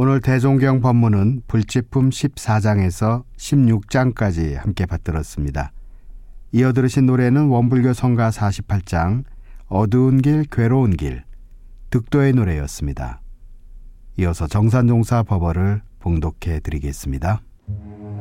오늘 대종경 법문은 불지품 14장에서 16장까지 함께 받들었습니다. 이어 들으신 노래는 원불교 성가 48장 어두운 길 괴로운 길 득도의 노래였습니다. 이어서 정산종사 법어를 봉독해 드리겠습니다.